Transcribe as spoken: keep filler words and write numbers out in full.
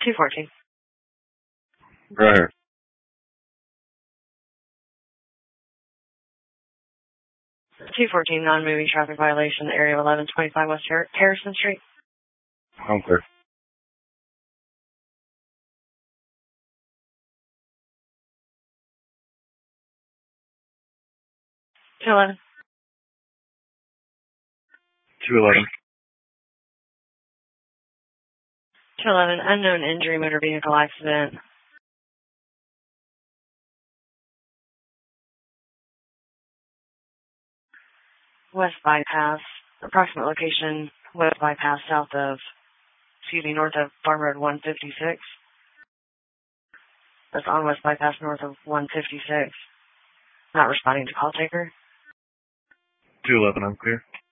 two fourteen. Right here. two fourteen, non-moving traffic violation, area eleven twenty-five West Har- Harrison Street. I'm clear. two eleven. two eleven. two eleven, unknown injury, motor vehicle accident. West Bypass, approximate location, West Bypass, south of, excuse me, north of Farm Road one fifty-six. That's on West Bypass, north of one fifty-six. Not responding to call taker. two eleven, I'm clear.